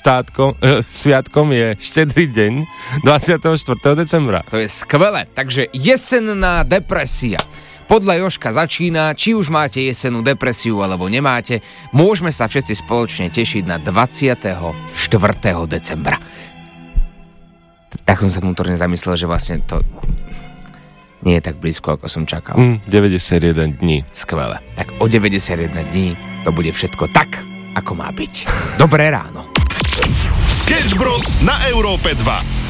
sviatkom je štedrý deň 24. decembra. To je skvelé. Takže jesenná depresia. Podľa Jožka začína, či už máte jesennú depresiu alebo nemáte, môžeme sa všetci spoločne tešiť na 24. decembra. Tak som sa vnútorne zamyslel, že vlastne to nie je tak blízko, ako som čakal. 91 dní. Skvelé. Tak o 91 dní to bude všetko tak, ako má byť. Dobré ráno. Sketch Bros na Európe 2.